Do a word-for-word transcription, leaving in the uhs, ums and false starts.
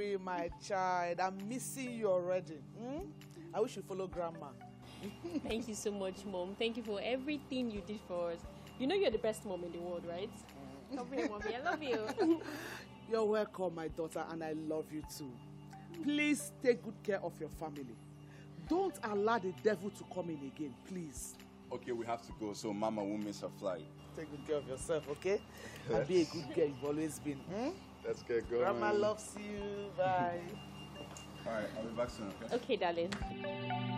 Sorry, my child. I'm missing you already. Hmm? I wish you follow grandma. Thank you so much, Mom. Thank you for everything you did for us. You know you're the best mom in the world, right? Come here, Mommy. I love you. You're welcome, my daughter, and I love you too. Please take good care of your family. Don't allow the devil to come in again, please. Okay, we have to go, so Mama won't miss her flight. Take good care of yourself, okay? And be a good girl you've always been. Hmm? Let's get going. Grandma loves you. Bye. All right, I'll be back soon, okay? Okay, darling.